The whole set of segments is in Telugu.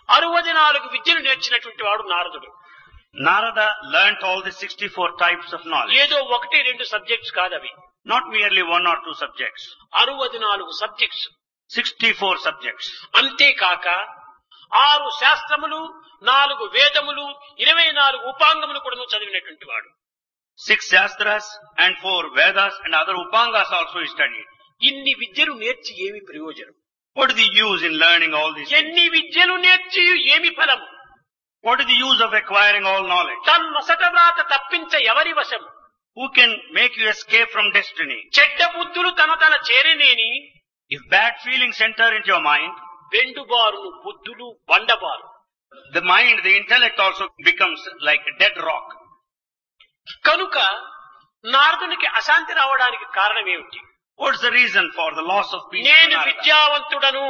64 విద్యలు నేర్చినటువంటి వాడు నారదుడు. Narada learnt all the 64 types of knowledge. ఏదో 1-2 subjects కాదవి. Not merely 1 or 2 subjects. 64 subjects. 64 subjects. అంతేకాక 6 శాస్త్రములు, 4 వేదములు, 24 ఉపాంగములు కూడా చదివినటువంటి వాడు. 6 Shastras and 4 Vedas and other Upangas also he studied. ఇన్ని విద్యలు నేర్చి ఏమి ప్రయోజనం? What is the use in learning all these things? ఎన్ని విద్యలు నేర్చి ఏమి ఫలం? What is the use of acquiring all knowledge? తన్మసట వ్రాత తప్పించ ఎవరి వశం? Who can make you escape from destiny? చెడ్డ బుద్ధులు తన చేరినేని If bad feelings enter into your mind, వెండుబారును బుద్ధులు బండబారు. the mind, the intellect also becomes like a dead rock. కనుక నారదునికి అశాంతి రావడానికి కారణం ఏమిటి? What's the reason for the loss of peace? నేను to Narada? విద్యావంతుడను,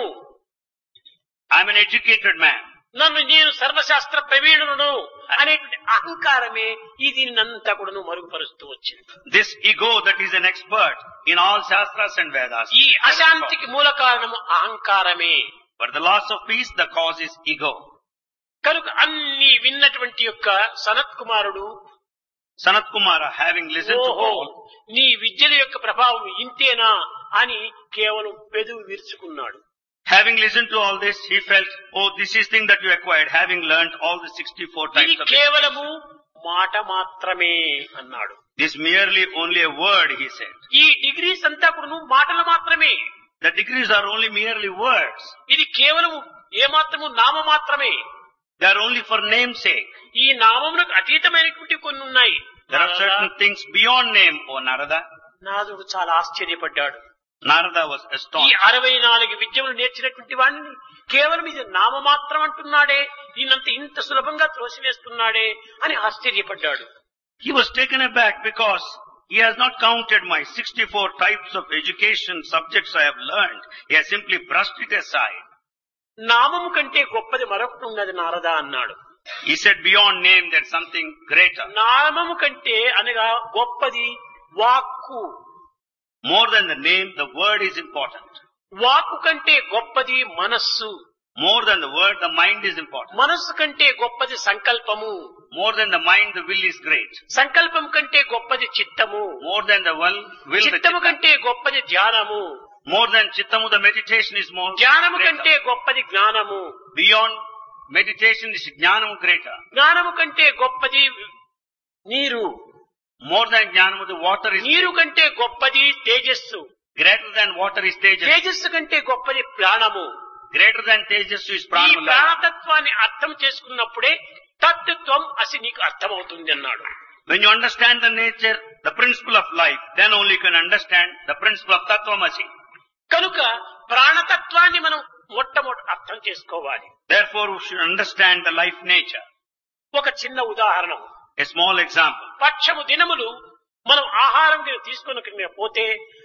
I'm an educated man. నేను సర్వశాస్త్ర ప్రవీణులను అనేటువంటి అహంకారమే ఈ దీనినంతా కూడా మరుగుపరుస్తూ వచ్చింది. This ego that is an expert in all Shastras and Vedas. ఈ అశాంతికి మూల కారణము అహంకారమే. For the loss of peace, the cause is ego. కనుక అన్ని విన్నటువంటి యొక్క సనత్ కుమారుడు, Sanat Kumara, having listened to ఓహో all, నీ విద్యల యొక్క ప్రభావం ఇంతేనా అని కేవలం పెదవి విరుచుకున్నాడు. having listened to all this, he felt, oh, this is thing that you acquired, having learnt all the 64 ఇది types of కేవలము education. మాట మాత్రమే అన్నాడు. This merely only a word, he said. ఈ డిగ్రీస్ అంతా కూడా మాటలు మాత్రమే. The degrees are only merely words. ఇది కేవలము ఏమాత్రము నామ మాత్రమే. They are only for namesake. ఈ నామమునకు అతీతమైనటువంటి కొన్ని ఉన్నాయి. There are certain things beyond name, O Narada. నారదుడు చాలా ఆశ్చర్యపడ్డాడు. Narada was ఈ astonished. 64 విద్యలు నేర్చినటువంటి వాడిని కేవలం ఇది నామ మాత్రం అంటున్నాడే, దీనంత ఇంత సులభంగా త్రోసివేస్తున్నాడే అని ఆశ్చర్యపడ్డాడు. He was taken aback because he has not counted my 64 types of education subjects I have learned. He has simply brushed it aside. నామము కంటే గొప్పది మరొకటి ఉన్నది నారదా అన్నాడు. He said beyond name there's something greater. నామము కంటే అనగా గొప్పది వాక్కు. More than the name, the word is important. వాక్కు కంటే గొప్పది మనస్సు. More than the word, the mind is important. మనస్సు కంటే గొప్పది సంకల్పము. More than the mind, the will is great. సంకల్పం కంటే గొప్పది చిత్తము. More than the will, the చిత్తము chitta. కంటే గొప్పది ధ్యానము. More than chittamu, the meditation is more ధ్యానము కంటే greater. గొప్పది జ్ఞానము. Beyond meditation is jnanamu greater. జ్ఞానము కంటే గొప్పది నీరు. More than jnanamu, the water is నీరు greater. కంటే గొప్పది తేజస్సు. Greater than water is tejas. తేజస్సు కంటే గొప్పది ప్రాణము. Greater than tejas is ఈ prana life. ప్రాణతత్వాన్ని అర్థం చేసుకున్నప్పుడే తత్వం అసి నీకు అర్థమవుతుంది అన్నాడు. When you understand the nature, the principle of life, then only you can understand the principle of Tattvamasi. కనుక ప్రాణతత్వాన్ని మనం మొట్టమొదటి అర్థం చేసుకోవాలి. Therefore, we should understand the life nature. ఒక చిన్న ఉదాహరణ, A small example. పక్షము దినములు మనం ఆహారం తీసుకుని పోతే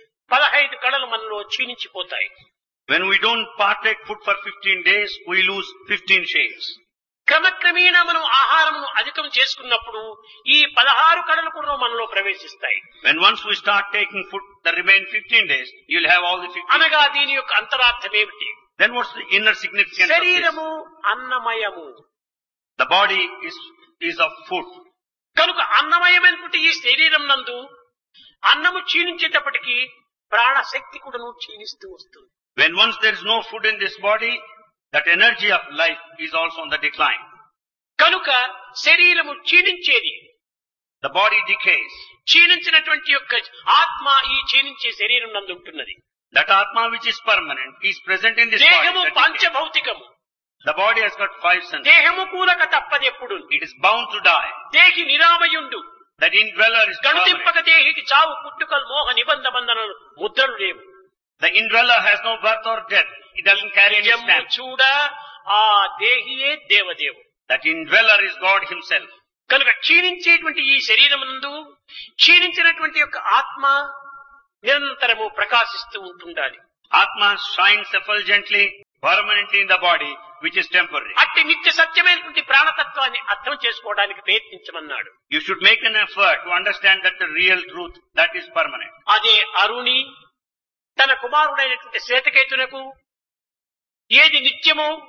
15 కళలు మనలో క్షీణించిపోతాయి. When we don't partake food for 15 days, we lose 15 shades. క్రమక్రమేణా మనం ఆహారమును అధికం చేసుకున్నప్పుడు ఈ 16 కళలు కూడా మనలో ప్రవేశిస్తాయి. When once we start taking food, the remaining 15 days, you'll have all the 15. అనగా దీని యొక్క అంతరార్థం ఏమిటి? Then what's the inner significance of this? శరీరము అన్నమయము. The body is of food. కనుక అన్నమయమైనటువంటి ఈ శరీరం నందు అన్నము క్షీణించేటప్పటికీ ప్రాణశక్తి కూడాను క్షీణిస్తూ వస్తుంది. When once there is no food in this body, that energy of life is also on the decline. కనుక శరీరము క్షీణించేది. The body decays. క్షీణించినటువంటి యొక్క ఆత్మ ఈ క్షీణించే శరీరం నందు ఉంటున్నది. That Atma which is permanent is present in this దేహము body. That decays. పంచభౌతికము. The body has got 5 senses. దేహము కూలక తప్పదెప్పుడు. It is bound to die. దేహి నిరామయుండు. That indweller is గణతింపక permanent. దేహికి చావు పుట్టుకలు మోహ నిబంధ బంధనలు ముద్రలు లేవు. The indweller has no birth or death. It doesn't carry any నిజము stamp. చూడ ఆ దేహియే దేవదేవు. That indweller is God himself. కనుక క్షీణించేటువంటి ఈ శరీరమునందు క్షీణించినటువంటి యొక్క ఆత్మ నిరంతరము ప్రకాశిస్తూ ఉంటుండాలి. Atma shines effulgently, permanently in the body, which is temporary. అట్టి నిత్య సత్యమైనటువంటి ప్రాణతత్వాన్ని అర్థం చేసుకోవడానికి ప్రయత్నించమన్నాడు. You should make an effort to understand that the real truth, that is permanent. అదే అరుణి తన కుమారుడైనటువంటి శ్వేతకేతునకు ఏది నిత్యమో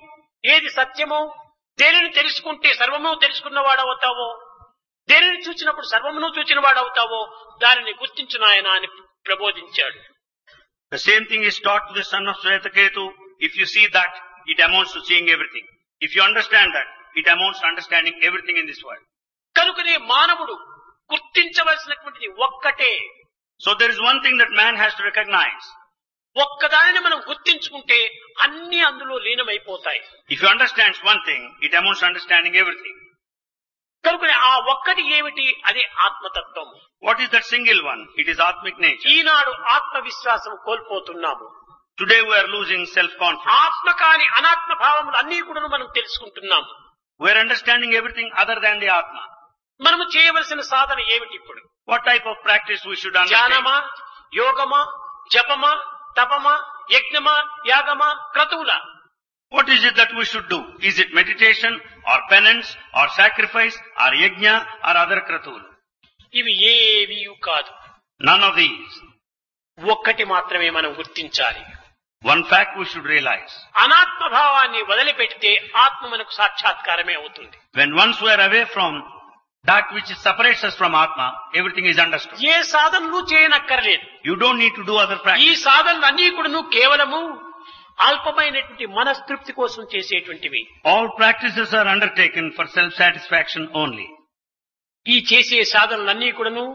ఏది సత్యమో, దేనిని తెలుసుకుంటే సర్వము తెలుసుకున్నవాడవుతావో, దేనిని చూచినప్పుడు సర్వమును చూచిన వాడవుతావో దానిని గుర్తించు నాయనా అని ప్రబోధించాడు. The same thing is taught to the son of Shwetaketu. If you see that, it amounts to seeing everything. If you understand that, it amounts to understanding everything in this world. కనుకనే మానవుడు గుర్తించవలసినటువంటిది ఒక్కటే. So there is one thing that man has to recognize. ఒక్కదానిని మనం గుర్తించుకుంటే అన్ని అందులో లీనమైపోతాయి. If you understand one thing, it amounts to understanding everything. కనుకనే ఆ ఒక్కటి ఏమిటి? అదే ఆత్మతత్వం. What is that single one? It is Atmic nature. ఈనాడు ఆత్మవిశ్వాసం కోల్పోతున్నాము. Today we are losing self-confidence. ఆత్మ కాని అనాత్మ భావములు అన్ని కూడా మనం తెలుసుకుంటున్నాము. We are understanding everything other than the Atma. మనము చేయవలసిన సాధన ఏమిటి ఇప్పుడు? What type of practice we should undertake? ధ్యానమా, యోగమా, జపమా, తపమా, యజ్ఞమా, యాగమా, క్రతువులా? What is it that we should do? Is it meditation or penance or sacrifice or yajna or other kratul? ఇవి ఏవి కాదు. None of these. ఒక్కటి మాత్రమే మనం గుర్తించాలి. One fact we should realize. అనాత్మ భావాన్ని వదిలిపెడితే ఆత్మ మనకు సాక్షాత్కారమే అవుతుంది. When once we are away from that which separates us from Atma, everything is understood. ఏ సాధనలు చేయనక్కర్లేదు. You don't need to do other ఈ practice. సాధనలు అన్ని కూడా కేవలము అల్పమైనటువంటి మనస్తృప్తి కోసం చేసేటువంటివి. All practices are undertaken for self-satisfaction only. ఈ చేసే సాధనలన్నీ కూడాను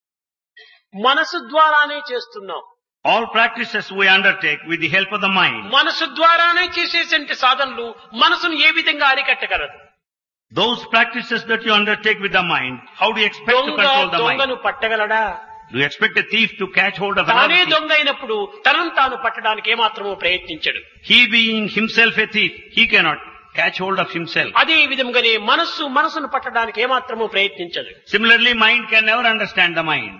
మనసు ద్వారానే చేస్తున్నాం. All practices we undertake with the help of the mind. మనసు ద్వారానే చేసేటువంటి సాధనలు మనసును ఏ విధంగా అరికట్టగలదు? Those practices that you undertake with the mind, how do you expect to control the mind? దొంగను పట్టగలడా? Do you expect a thief to catch hold of తానే another thief? దొంగ అయినప్పుడు తనను తాను పట్టడానికి ఏమాత్రమూ ప్రయత్నించడు. He being himself a thief, he cannot catch hold of himself. అదే విధంగానే మనసును పట్టడానికి ఏమాత్రమూ ప్రయత్నించదు. Similarly, mind can never understand the mind.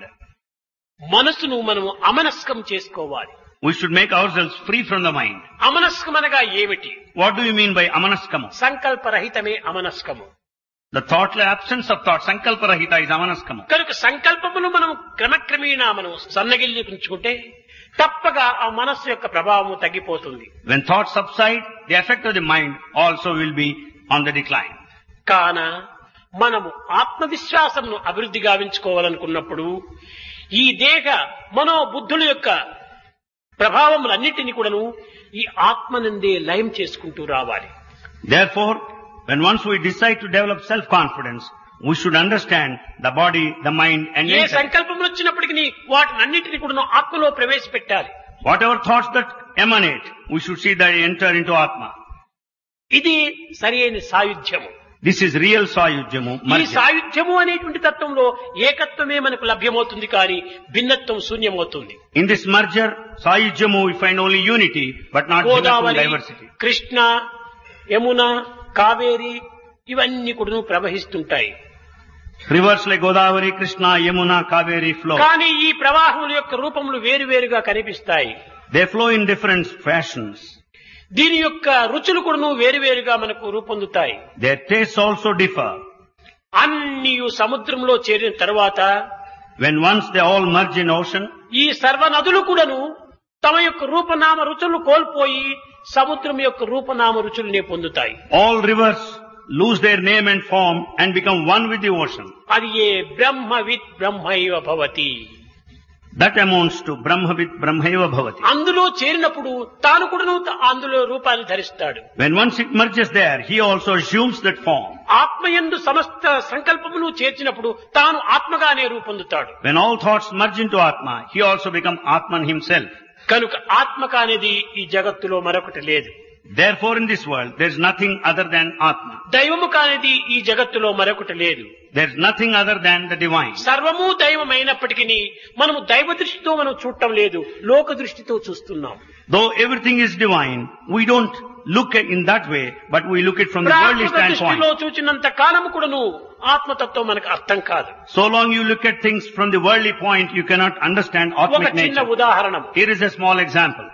మనసును మనము అమనస్కం చేసుకోవాలి. We should make ourselves free from the mind. అమనస్కం అనగా ఏమిటి? What do you mean by amanaskamu? సంకల్పరహితమే అమనస్కము. The absence of thought, sankalparahita is amanaskamu. కనుక సంకల్పమును మనం క్రమక్రమేణా మనం సన్నగిల్లించుకుంటే తప్పగా ఆ మనస్సు యొక్క ప్రభావము తగ్గిపోతుంది. When thoughts subside, the effect of the mind also will be on the decline. కాన మనము ఆత్మవిశ్వాసమును అభివృద్ధి గావించుకోవాలనుకున్నప్పుడు ఈ దేహ మనోబుద్ధుల యొక్క ప్రభావములన్నిటినీ కూడాను ఈ ఆత్మనందే లయం చేసుకుంటూ రావాలి. Therefore, when once we decide to develop self-confidence, we should understand the body, the mind and A nature. సంకల్పములు వచ్చినప్పటికీ వాటినన్నిటినీ కూడాను ఆత్మలో ప్రవేశపెట్టాలి. Whatever thoughts that emanate, we should see that they enter into Atma. ఇది సరైన సాయుధ్యము. This is real Sayujyamu. ఈ సాయుధ్యము అనేటువంటి తత్వంలో ఏకత్వమే మనకు లభ్యమవుతుంది కానీ భిన్నత్వం శూన్యమవుతుంది. In this merger, Sayujyamu, we find only unity, but not Godavari, diversity. Krishna, Yamuna, Kaveri ఇవన్నీ కూడా ప్రవహిస్తుంటాయి. Rivers like Godavari, Krishna, Yamuna, Kaveri flow. కానీ ఈ ప్రవాహముల యొక్క రూపములు వేరువేరుగా కనిపిస్తాయి. They flow in different fashions. దీని యొక్క రుచులు కూడా వేరువేరుగా మనకు రూపొందుతాయి. Their tastes also differ. అన్ని సముద్రంలో చేరిన తర్వాత When once they all merge in ocean, ఈ సర్వ నదులు కూడాను తమ యొక్క రూపనామ రుచులు కోల్పోయి సముద్రం యొక్క రూపనామ రుచులనే పొందుతాయి. all rivers lose their name and form and become one with the ocean. అది ఏ బ్రహ్మవిత్ బ్రహ్మైవ భవతి. That amounts to Brahmavid Brahmaiva Bhavati. అందులో చేరినప్పుడు తాను కూడాను అందులో రూపాన్ని ధరిస్తాడు. When once it merges there, he also assumes that form. ఆత్మయందు సమస్త సంకల్పమును చేర్చినప్పుడు తాను ఆత్మగానే రూపొందుతాడు. When all thoughts merge into Atma, he also becomes Atman himself. కనుక ఆత్మ కానిది ఈ జగత్తులో మరొకటి లేదు. Therefore in this world, there is nothing other than Atma. దైవము కానిది ఈ జగత్తులో మరొకటి లేదు. There is nothing other than the divine. సర్వము దైవమైనప్పటికీ మనము దైవ దృష్టితో మనం చూడటం లేదు, లోక దృష్టితో చూస్తున్నాం. Though everything is divine, we don't look at in that way, but we look at from the worldly Prakrit standpoint. దృష్టిలో చూచినంత కాలము కూడాను ఆత్మతత్వం మనకు అర్థం కాదు. So long you look at things from the worldly point, you cannot understand ఒక Atmic చిన్న nature. ఉదాహరణ, Here is a small example.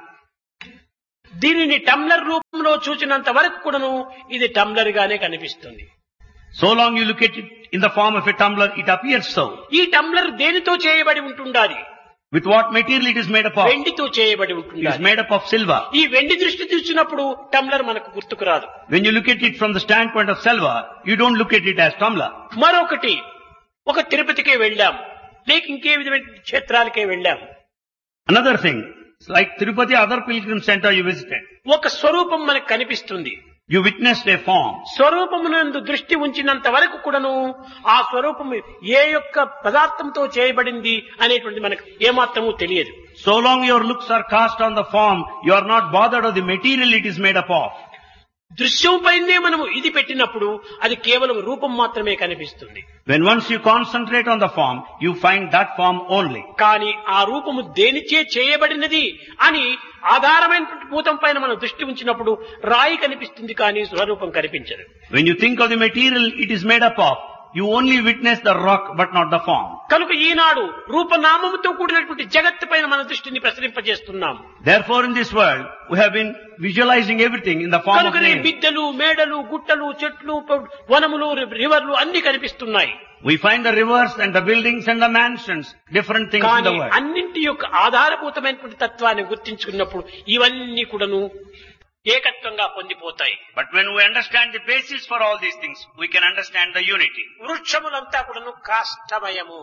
దీనిని టంబ్లర్ రూపంలో చూచినంత వరకు కూడాను ఇది టంబ్లర్ గానే కనిపిస్తుంది. So long you look at it in the form of a tumbler, it appears so. ఈ టంబ్లర్ దేనితో చేయబడి ఉంటుండాలి? With what material it is made up of? వెండితో చేయబడి It is ఉంటుంది. made up of silver. ఈ వెండి దృష్టి చూసినప్పుడు టంబ్లర్ మనకు గుర్తుకు రాదు. When you look at it from the standpoint of silver, you don't look at it as tumbler. మరొకటి, ఒక తిరుపతికే వెళ్ళాం, లేక ఇంకే విధమైన క్షేత్రాలకే వెళ్ళాం. Another thing, it's like Tirupati, other pilgrim center you visited. ఒక స్వరూపం మనకు కనిపిస్తుంది. You witnessed a form. స్వరూపమునందు దృష్టి ఉంచినంత వరకు కూడాను ఆ స్వరూపము ఏ యొక్క పదార్థంతో చేయబడింది అనేటువంటి మనకు ఏమాత్రము తెలియదు. So long your looks are cast on the form, you are not bothered of the material it is made up of. దృశ్యం పైనే మనము ఇది పెట్టినప్పుడు అది కేవలం రూపం మాత్రమే కనిపిస్తుంది. When once you concentrate on the form, you find that form only. కానీ ఆ రూపము దేనిచే చేయబడినది అని ఆధారమైనటువంటి భూతం పైన మనం దృష్టి ఉంచినప్పుడు రాయి కనిపిస్తుంది, కానీ స్వరూపం కనిపించదు. When you think of the material it is made up of, you only witness the rock but not the form. కనుక ఈనాడు రూపనామముతో కూడినటువంటి జగత్తు పైన మన దృష్టిని ప్రసరింపజేస్తున్నాం. Therefore in this world, we have been visualizing everything in the form of కనుకనే name. బిద్దలు, మేడలు, గుట్టలు, చెట్లు, వనములు, రివర్లు అన్ని కనిపిస్తున్నాయి. We find the rivers and the buildings and the mansions, different things in కానీ the world. అన్నింటి యొక్క ఆధారభూతమైనటువంటి తత్వాన్ని గుర్తించుకున్నప్పుడు ఇవన్నీ కూడాను ఏకత్వంగా పొందిపోతాయి. But when we understand the basis for all these things, we can understand the unity. వృక్షములంతా కూడాను కాష్టమయము,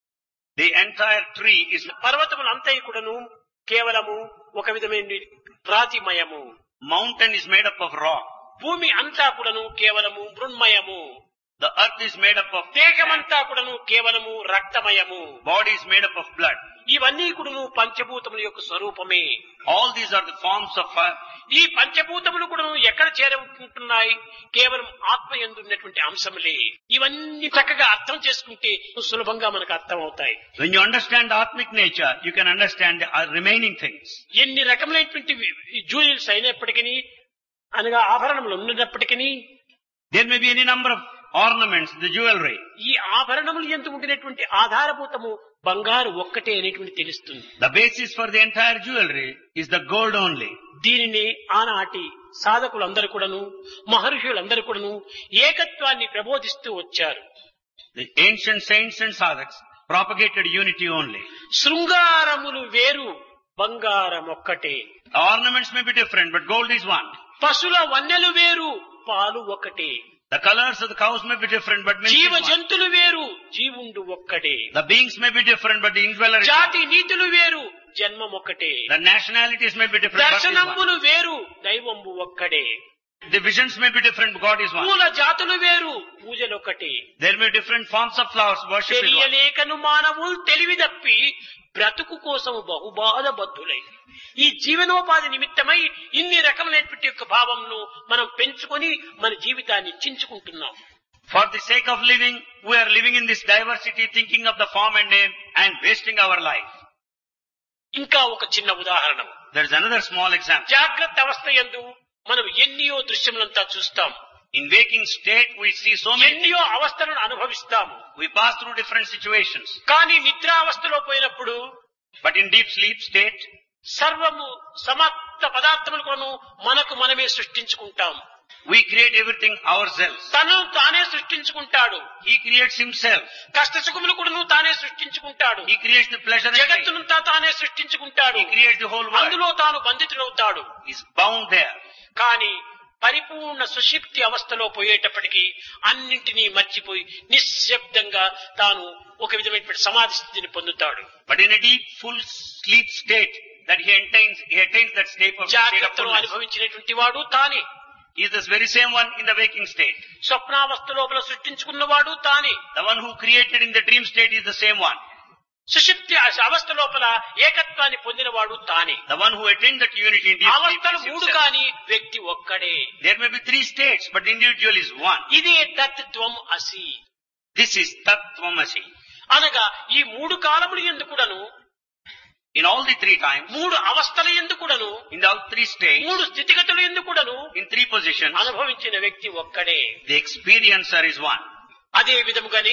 The entire tree is, పర్వతములంతా కూడాను కేవలము ఒక విధమైన రాతిమయము, mountain is made up of rock. భూమి అంతా కూడాను కేవలము మృన్మయము, The earth is made up of, దేహమంతా కూడాను కేవలము రక్తమయము. body is made up of blood. ఇవన్నీ కూడాను పంచభూతముల యొక్క స్వరూపమే. All these are the forms of fire. ఈ పంచభూతములు కూడా ఎక్కడ చేరుకుంటున్నాయి? కేవలం ఆత్మ యందు ఉన్నటువంటి అంశములే. ఇవన్నీ చక్కగా అర్థం చేసుకుంటే సులభంగా మనకు అర్థం అవుతాయి. When you understand Atmic nature, you can understand the remaining things. ఎన్ని రకములైనటువంటి జ్యువెలరీస్ అయినప్పటికీ, అనగా ఆభరణములు ఉన్నప్పటికీ, There may be any number of ornaments, the jewelry. ఈ ఆభరణములు యందు ఉండినటువంటి ఆధారభూతము బంగారు ఒక్కటే అనేటువంటి తెలుస్తుంది. The basis for the entire jewelry is the gold only. దీనిని ఆనాటి సాధకులందరూ కూడాను, మహర్షులందరూ కూడాను ఏకత్వాన్ని ప్రబోధిస్తూ వచ్చారు. The ancient saints and sadhaks propagated unity only. శృంగారములు వేరు, బంగారం ఒక్కటే. The ornaments may be different, but gold is one. పశుల వన్నెలు వేరు, పాలు ఒక్కటే. The colors of the cows may be different, but milk జీవ is one. జంతులు వేరు, జీవుండు ఒక్కటే. The beings may be different, but the indweller is one. జాతి నీతులు వేరు, జన్మం ఒక్కటే. The nationalities may be different, but is one. దర్శనంబులు వేరు, దైవంబు ఒక్కడే. The visions may be different, but God is one. పూల జాతులు వేరు, పూజలొక్కటే. There may be different forms of flowers, worship is one. తెలియలేకను మానవులు తెలివి తప్పి బ్రతుకు కోసం బహుబాధ బద్ధులై ఈ జీవనోపాధి నిమిత్తమై ఇన్ని రకములైనటువంటి యొక్క భావంను మనం పెంచుకొని మన జీవితాన్ని చించుకుంటున్నాం. For the sake of living, we are living in this diversity, thinking of the form and name and wasting our life. ఇంకా ఒక చిన్న ఉదాహరణ. There is another small example. జాగ్రత్త అవస్థ యందు మనం ఎన్నో దృశ్యములంతా చూస్తాం. In waking state, we see so many things. ఎన్నో అవస్థలను అనుభవిస్తాము. We pass through different situations. కానీ నిద్రావస్థలో పోయినప్పుడు But in deep sleep state, సర్వము సమస్త పదార్థములు కూడాను మనకు మనమే సృష్టించుకుంటాం. we create everything ourselves. తను తానే సృష్టించుకుంటాడు. He creates himself. కష్ట సుఖములు కూడాను తానే సృష్టించుకుంటాడు. He creates the pleasure and pain. జగత్తునంతా తానే సృష్టించుకుంటాడు. He creates the whole world. అందులో తాను బంధితుడవుతాడు. He is bound there. కానీ పరిపూర్ణ సుషిప్తి అవస్థలో పోయేటప్పటికీ అన్నింటినీ మర్చిపోయి నిశ్శబ్దంగా తాను ఒక విధమైనటువంటి సమాధి స్థితిని పొందుతాడు. But in a deep, full sleep state, that he attains that state of జాగ్రత్తలో fullness. అనుభవించినటువంటి వాడు తానే. He is this very same one in the waking state. స్వప్నావస్థ లోపల సృష్టించుకున్నవాడు తానే. The one who created in the dream state is the same one. సుషిప్తి అవస్థ లోపల ఏకత్వాన్ని పొందినవాడు తానే. The one who attained that unity in deep sleep అవస్థలు is మూడు himself. కానీ వ్యక్తి ఒక్కడే. There may be 3 states, but the individual is one. ఇదే తత్వం అసి. This is Tattvamasi. అనగా ఈ మూడు కాలములు ఎందుకుడను, In all the 3 times, మూడు అవస్థల ఎందుకుడను, in all 3 states, మూడు స్థితిగతులు ఎందుకుడను in 3 positions, అనుభవించిన వ్యక్తి ఒక్కడే. the experiencer is one. అదే విధముగానే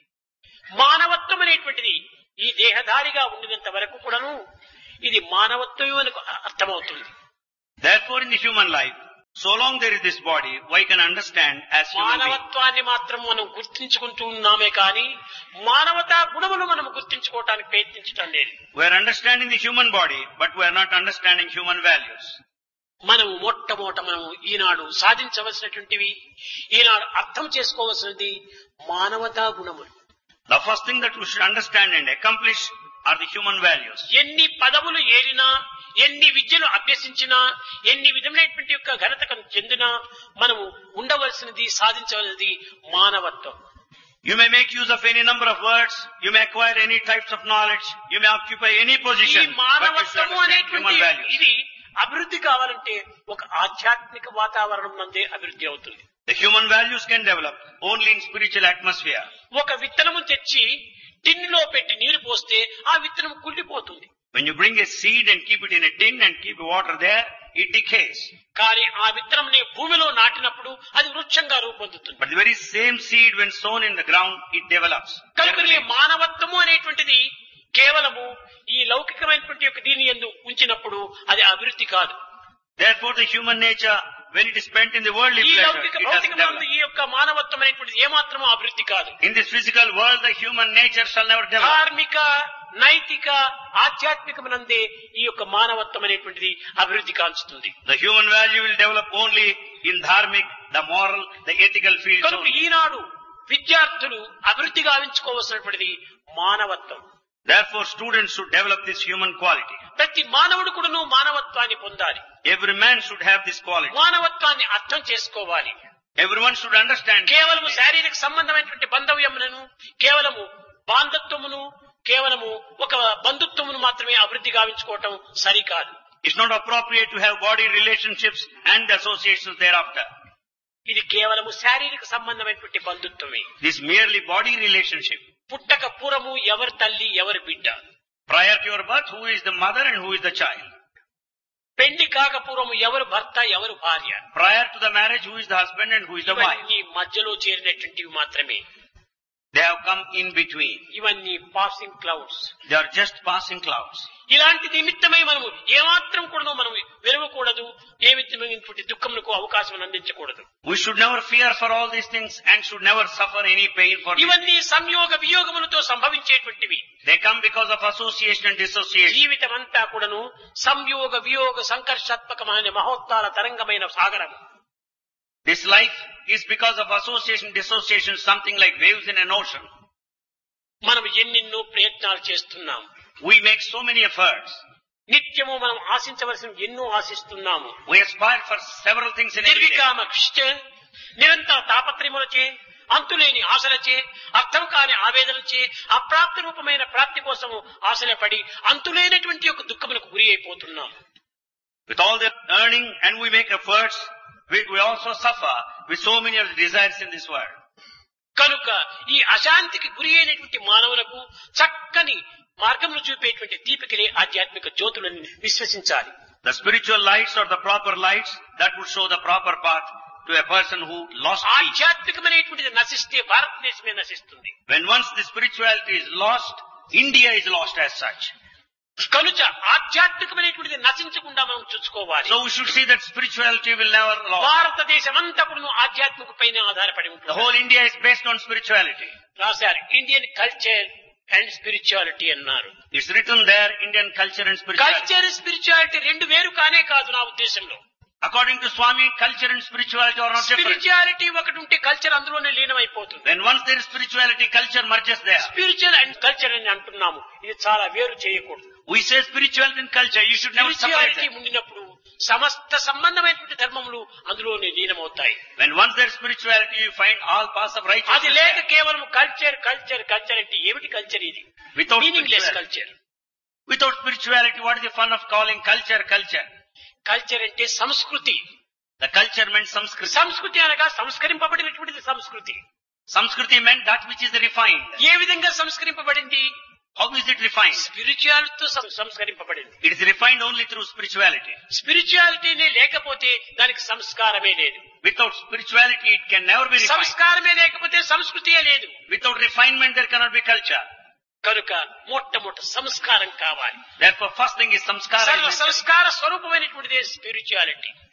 మానవత్వం అనేటువంటిది ఈ దేహధారిగా ఉండినంత వరకు కూడాను ఇది మానవత్వం అని అర్థమవుతుంది. Therefore, in the human life, So long there is this body, we can understand as human beings. మానవత్వాన్ని మాత్రం మనం గుర్తించుకుంటూ ఉన్నామే కానీ మానవతా గుణములు మనం గుర్తించుకోవటానికి ప్రయత్నించటం లేదు. We are understanding the human body, but we are not understanding human values. మనం మొట్టమొదట మనం ఈనాడు సాధించవలసినటువంటివి, ఈనాడు అర్థం చేసుకోవలసినది మానవతా గుణములు. The first thing that we should understand and accomplish are the human values. ఎన్ని పదవులు ఏరినా, ఎన్ని విద్యలు అభ్యసించినా, ఎన్ని విధమైనటువంటి యొక్క ఘనతకు చెందినా మనము ఉండవలసినది, సాధించవలసినది మానవత్వం. You may make use of any number of words, you may acquire any types of knowledge, you may occupy any ఈ position, but you should మానవత్వము understand అనేటువంటి human values. ఇది అభివృద్ధి కావాలంటే ఒక ఆధ్యాత్మిక వాతావరణం నందే అభివృద్ధి అవుతుంది. The human values can develop only in spiritual atmosphere. ఒక విత్తనము తెచ్చి టిన్నులో పెట్టి నీరు పోస్తే ఆ విత్తనం కుళ్ళిపోతుంది. When you bring a seed and keep it in a tin and keep water there, it decays. కానీ ఆ విత్తనంని భూమిలో నాటినప్పుడు అది వృక్షంగా రూపొందుతుంది. But the very same seed when sown in the ground, it develops. కనుక మానవత్వము అనేటువంటిది కేవలము ఈ లౌకికమైనటువంటి యొక్క దీని యందు ఉంచినప్పుడు అది అభివృద్ధి కాదు. Therefore the human nature, when it is spent in the worldly ఈ pleasure, లౌకిక it doesn't భౌతికమందు develop. ఈ యొక్క మానవత్వం అనేటువంటిది ఏమాత్రమూ అభివృద్ధి కాదు. In this physical world, the human nature shall never develop. ధార్మిక, నైతిక, ఆధ్యాత్మికమునందే ఈ యొక్క మానవత్వం అనేటువంటిది అభివృద్ధి కాంచుతుంది. The human value will develop only in dharmic, the moral, the ethical fields కనుక only. ఈనాడు విద్యార్థులు అభివృద్ధి గావించుకోవాల్సినటువంటిది మానవత్వం. Therefore students should develop this human quality. ప్రతి మానవుడు కూడాను మానవత్వాన్ని పొందాలి. Every man should have this quality. మానవత్వాన్ని అర్థం చేసుకోవాలి. Everyone should understand. కేవలము శారీరక సంబంధమైనటువంటి బంధవ్యములను, కేవలము బాంధత్వమును, కేవలము ఒక బంధుత్వమును మాత్రమే అభివృద్ధి గావించుకోవటం సరికాదు. It's not appropriate to have body relationships and associations thereafter. ఇది కేవలము శారీరక సంబంధమైనటువంటి బంధుత్వమే. This merely body relationship. పుట్టక పూర్వము ఎవరి తల్లి ఎవరి బిడ్డ, Prior to your birth, who is the mother and who is the child? పెళ్లి కాక పూర్వము ఎవరు భర్త ఎవరు భార్య, Prior to the marriage, who is the husband and who is the wife? ఇవన్నీ మధ్యలో చేరినటువంటివి మాత్రమే. They have come in between. ఇవన్నీ passing clouds. They are just passing clouds. ఇలాంటి నిమిత్తమై మనము ఏమాత్రం కూడా మనం వెరవకూడదు, ఏ విధమైనటువంటి దుఃఖములకు అవకాశం అందించకూడదు. We should never fear for all these things and should never suffer any pain for these ఇవన్నీ things. సంయోగ వియోగములతో సంభవించేటువంటివి. They come because of association and dissociation. జీవితం అంతా కూడాను సంయోగ వియోగ సంకర్షాత్మకమైన మహోత్తాల తరంగమైన సాగరము. This life is because of association, dissociation, something like waves in an ocean. మనం ఎన్నెన్నో ప్రయత్నాలు చేస్తున్నాం. We make so many efforts. నిత్యము మనం ఆశించవలసిన ఎన్నో ఆశిస్తున్నాము. We aspire for several things in every day. నిర్వికామ Krishna, నిరంతర తాపత్రయములచే, అంతులేని ఆశలచే, అర్థం కాని ఆవేదనచే, అప్రాప్తి రూపమైన ప్రాప్తి కోసము ఆశలపడి అంతులేనటువంటి యొక్క దుఃఖములకు గురి అయిపోతున్నాం. With all the earning and we make efforts, we also suffer with so many of the desires in this world. కనుక ఈ అశాంతికి గురి అయినటువంటి మానవులకు చక్కని మార్గమును చూపేటువంటి దీపికలే ఆధ్యాత్మిక జ్యోతులను విశ్వసించాలి. The spiritual lights are the proper lights that would show the proper path to a person who lost peace. ఆధ్యాత్మికమైనటువంటిది నశిస్తే భారతదేశమే నశిస్తుంది. When once the spirituality is lost, India is lost as such. కనుక ఆధ్యాత్మికమైనటువంటిది నశించకుండా మనం చూసుకోవాలి. So we should see that spirituality will never lose. భారతదేశం అంతా కూడా ఆధ్యాత్మిక పైన ఆధారపడి The ఉంటుంది. whole India is based on spirituality. రాశారు ఇండియన్ కల్చర్ అండ్ స్పిరిచువాలిటీ అన్నారు. It's written there, Indian culture and spirituality. Culture spirituality రెండు వేరు కానే కాదు నా ఉద్దేశంలో. According to Swami, culture and spirituality are not different. Spirituality ఒకటి ఉంటే కల్చర్ అందులోనే లీనమైపోతుంది. When once there is spirituality, culture merges there. Spiritual and culture అని అంటున్నాము, ఇది చాలా వేరు చేయకూడదు. We say spirituality and culture, you should never separate spirituality them. ఉండినప్పుడు సమస్త సంబంధమైనటువంటి ధర్మములు అందులోనే లీనమవుతాయి. When once there is spirituality, you find all paths of అది righteousness లేక there. కేవలం కల్చర్ కల్చర్ కల్చర్ అంటే ఏమిటి కల్చర్? ఇది Without meaningless spirituality. Culture. Without spirituality, what is the fun of calling culture, culture? Culture అంటే సంస్కృతి. The culture meant Samskriti. సంస్కృతి అనగా సంస్కరింపబడినటువంటిది సంస్కృతి. Samskriti meant that which is refined. ఏ విధంగా సంస్కరింపబడింది? How is it refined? స్పిరిచువాలిటీతో సంస్కరింపబడింది. It is refined only through spirituality. స్పిరిచువాలిటీనే లేకపోతే దానికి సంస్కారమే లేదు. Without spirituality, it can never be refined. సంస్కారమే లేకపోతే సంస్కృతియే లేదు. Without refinement, there cannot be culture. కనుక మొట్టమొదటి సంస్కారం కావాలి. Therefore, first thing is samskara. సర్వ సంస్కార స్వరూపమైనటువంటిదే spirituality.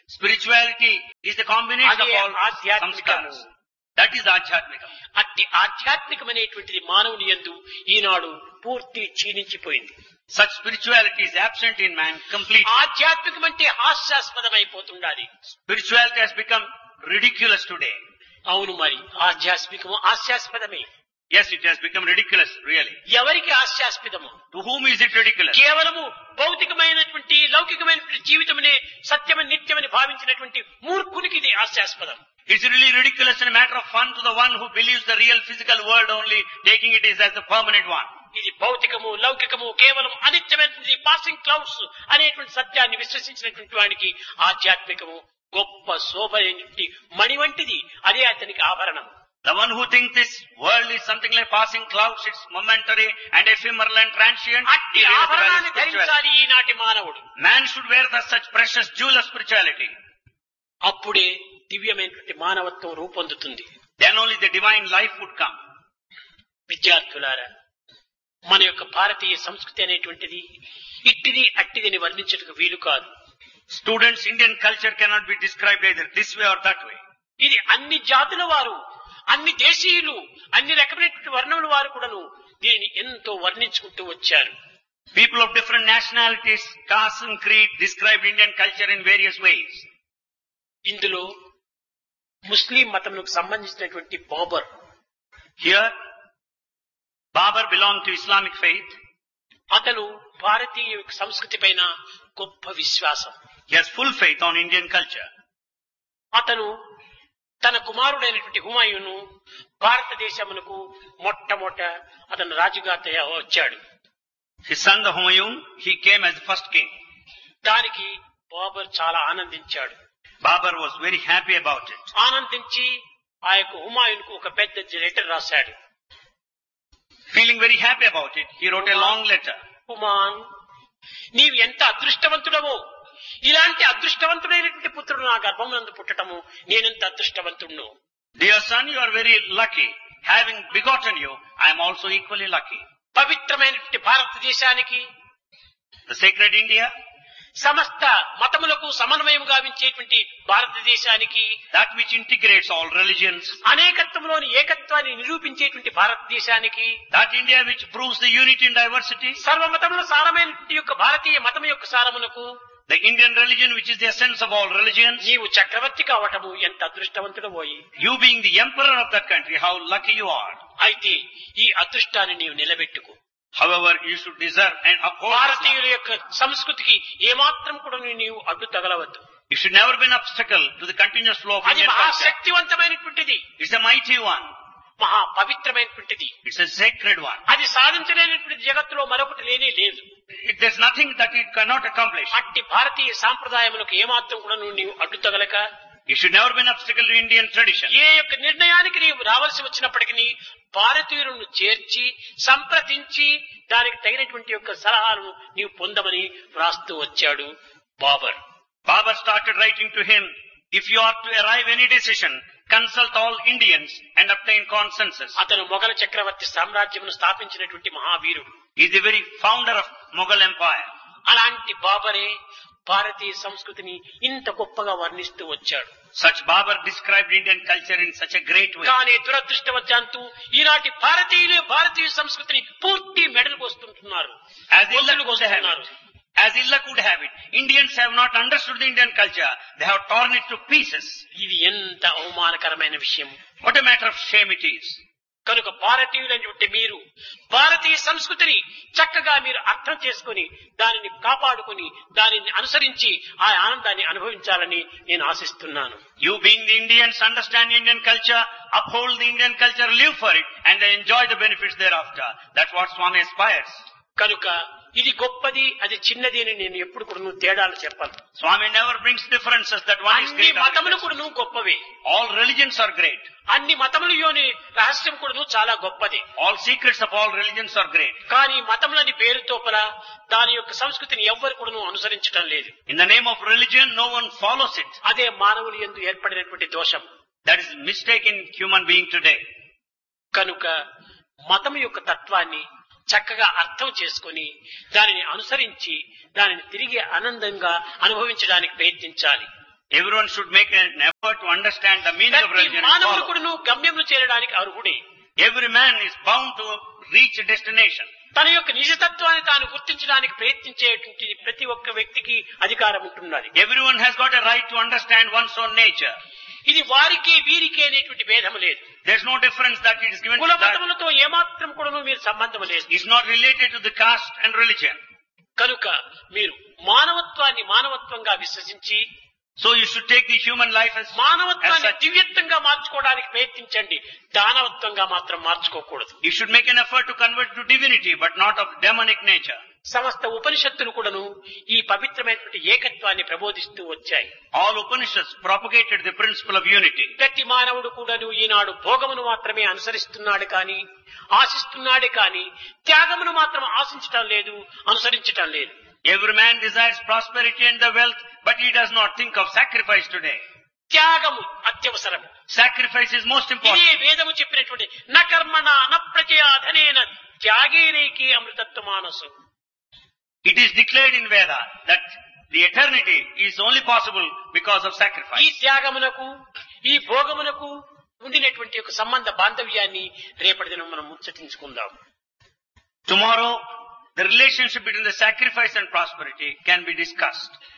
Spirituality is the combination అదే of all ఆధ్యాత్మికము. samskaras. That is Adhyatmikam. అట్టి ఆధ్యాత్మికమైనటువంటిది మానవుని యందు ఈనాడు పూర్తి క్షీణించిపోయింది. Such spirituality is absent in man completely. ఆధ్యాత్మికం అంటే హాస్యాస్పదమైపోతుండాలి. Spirituality has become ridiculous today. అవును, మరి ఆధ్యాత్మికము హాస్యాస్పదమే. Yes, it has become ridiculous, really. ఎవరికి హాస్యాస్పదము? To whom is it ridiculous? కేవలము భౌతికమైనటువంటి లౌకికమైనటువంటి జీవితమునే సత్యమని నిత్యమని భావించినటువంటి మూర్ఖునికి ఇది హాస్యాస్పదం. It's really ridiculous and a matter of fun to the one who believes the real physical world only, taking it as the permanent one. ఇది భౌతికము లౌకికము కేవలం అనిత్యమైనటువంటి పాసింగ్ క్లౌడ్స్ అనేటువంటి సత్యాన్ని విశ్వసించినటువంటి వాడికి ఆధ్యాత్మికము గొప్ప శోభైనటువంటి మణి వంటిది. అదే అతనికి ఆభరణం. The one who thinks this world is something like passing clouds, it's momentary and ephemeral and transient, అట్టి he really ఆభరణాన్ని values spirituality. ధరించాలి ఈనాటి మానవుడు. Man should wear such precious jewel of spirituality. అప్పుడే దివ్యమైనటువంటి మానవత్వం రూపొందుతుంది. Then only the divine life would come. విద్యార్థులారా, మన యొక్క భారతీయ సంస్కృతి అనేటువంటిది ఇట్టిది అట్టిదని వర్ణించటకు వీలు కాదు. Students, Indian culture cannot be described either this way or that way. ఇది అన్ని జాతుల వారు, అన్ని దేశీయులు, అన్ని రకమైనటువంటి వర్ణముల వారు కూడాను దీనిని ఎంతో వర్ణించుకుంటూ వచ్చారు. People of different nationalities, caste and creed described Indian culture in various ways. ఇందులో ముస్లిం మతములకు సంబంధించినటువంటి Babur, Here, Babur belonged to Islamic faith. అతను భారతీయ సంస్కృతి పైన గొప్ప విశ్వాసం. He has full faith on Indian culture. అతను తన కుమారుడైనటువంటి హుమాయూను భారతదేశమునకు మొట్టమొదట అతను రాజుగా వచ్చాడు. His son, the Humayun, he came as the first king. దానికి బాబర్ చాలా ఆనందించాడు. Babur was very happy about it. ఆనందించి ఆ యొక్క హుమాయూన్కు ఒక పెద్ద లెటర్ రాశాడు. Feeling very happy about it, he wrote a long letter. హుమాన్, నీవు ఎంత అదృష్టవంతుడవో, ఇలాంటి అదృష్టవంతుడైనటువంటి పుత్రుడు నా గర్భమునందు పుట్టటము నేనెంత అదృష్టవంతుడును. Dear son, you are very lucky. Having begotten you, I am also equally lucky. పవిత్రమైనటువంటి భారతదేశానికి, The sacred India, సమస్త మతములకు సమన్వయం గావించేటువంటి భారతదేశానికి, that which integrates all religions, అనేకత్వంలోని ఏకత్వాన్ని నిరూపించేటువంటి భారతదేశానికి, that India which proves the unity in diversity, సర్వమతముల సారమైనటువంటి యొక్క భారతీయ మతం యొక్క సారమునకు, the Indian religion which is the essence of all religions, నీవు చక్రవర్తి కావటము ఎంత అదృష్టవంతుడవోయి. you being the emperor of that country, how lucky you are. అయితే ఈ అదృష్టాన్ని నీవు నిలబెట్టుకో. However, you should deserve and uphold this భారతీయుల యొక్క సంస్కృతికి ఏమాత్రం కూడా నీవు అడ్డు తగలవద్దు. It should never be an obstacle to the continuous flow of అది Indian culture. మహాశక్తివంతమైనటువంటిది, It's a mighty one. మహా పవిత్రమైనటువంటిది. It's a sacred one. అది సాధించలేనటువంటి జగత్తులో మరొకటి లేనే లేదు. There's nothing that it cannot accomplish. అట్టి భారతీయ సాంప్రదాయములకు ఏమాత్రం కూడా నీవు అడ్డు తగలక, It should never be an obstacle to Indian tradition. ఏ యొక్క నిర్ణయానికి నీవు రావాల్సి వచ్చినప్పటికీ భారతీయులను చేర్చి సంప్రదించి దానికి తగినటువంటి యొక్క సలహాలను నీవు పొందమని వ్రాస్తూ వచ్చాడు Babur. Babur started writing to him, if you are to arrive any decision, consult all Indians and obtain consensus. అతను మొఘల చక్రవర్తి సామ్రాజ్యమును స్థాపించినటువంటి మహావీరుడు. He is the very founder of Mughal Empire. అలాంటి బాబరే భారతీయ సంస్కృతిని ఇంత గొప్పగా వర్ణిస్తూ వచ్చాడు. Such Babur described Indian culture in such a great way. కానీ దురదృష్టవశాత్తు ఈనాటి భారతీయ సంస్కృతిని పూర్తి మెడలకు వస్తుంటున్నారు, As Illa could have it, Indians have not understood the Indian culture. They have torn it to pieces. ఇది ఎంత అవమానకరమైన విషయం. What a matter of shame it is. కనుక భారతీయులైనటువంటి మీరు భారతీయ సంస్కృతిని చక్కగా మీరు అర్థం చేసుకుని దానిని కాపాడుకుని దానిని అనుసరించి ఆ ఆనందాన్ని అనుభవించాలని నేను ఆశిస్తున్నాను. You being the Indians, understand Indian culture, uphold the Indian culture, live for it, and then enjoy the benefits thereafter. That's what Swami aspires. కనుక ఇది గొప్పది, అది చిన్నది అని నేను ఎప్పుడు కూడా తేడాలు చెప్పను. Swami never brings differences that one is అన్ని great. మతములు కూడా గొప్పవే. All religions are great. అన్ని మతములలోని రహస్యం కూడా చాలా గొప్పది. All secrets of all religions are great. కానీ మతములని పేరుతోపల దాని యొక్క సంస్కృతిని ఎవ్వరు కూడా అనుసరించడం లేదు. In the name of religion, no one follows it. అదే మానవులు యందు ఏర్పడినటువంటి దోషం. That is a mistake in human being today. కనుక మతం యొక్క తత్వాన్ని చక్కగా అర్థం చేసుకుని దానిని అనుసరించి దానిని తిరిగి ఆనందంగా అనుభవించడానికి ప్రయత్నించాలి. Everyone should make an effort to understand the meaning of ప్రతి religion and మానవుడు follow. కూడాను గమ్యమును చేరడానికి అర్హుడే. Every man is bound to reach a destination. తన యొక్క నిజతత్వాన్ని తాను గుర్తించడానికి ప్రయత్నించేటువంటి ప్రతి ఒక్క వ్యక్తికి అధికారం ఉంటున్నది. Everyone has got a right to understand one's own nature. ఇది వారికి వీరికి అనేటువంటి భేదము లేదు. There's no difference that it is given to కుల that. మతములతో ఏమాత్రం కూడాను మీరు సంబంధం లేదు. It's not related to the caste and religion. కనుక మీరు మానవత్వాన్ని మానవత్వంగా విశ్వసించి So you should take the human life as మానవత్వాన్ని such. దివ్యత్వంగా మార్చుకోవడానికి ప్రయత్నించండి. దానవత్వంగా మాత్రం మార్చుకోకూడదు. You should make an effort to convert to divinity, but not of demonic nature. సమస్త ఉపనిషత్తులు కూడాను ఈ పవిత్రమైనటువంటి ఏకత్వాన్ని ప్రబోధిస్తూ వచ్చాయి. All Upanishads propagated the principle of unity. ప్రతి మానవుడు కూడాను ఈనాడు భోగమును మాత్రమే అనుసరిస్తున్నాడు కానీ ఆశిస్తున్నాడే కానీ త్యాగమును మాత్రం ఆశించటం లేదు, అనుసరించటం లేదు. Every man desires prosperity and the wealth, but he does not think of sacrifice today. త్యాగము అత్యవసరము. Sacrifice is most ఇదే important. వేదము చెప్పినటువంటి న కర్మణ న ప్రజయా ధనేన త్యాగేనేకి అమృతత్వ మానసు. It is declared in Veda that the eternity is only possible because of ఈ sacrifice. త్యాగమునకు ఈ భోగమునకు ఉండినటువంటి ఒక సంబంధ బాంధవ్యాన్ని రేపటి దినం మనం ముచ్చటించుకుందాం. Tomorrow, the relationship between the sacrifice and prosperity can be discussed.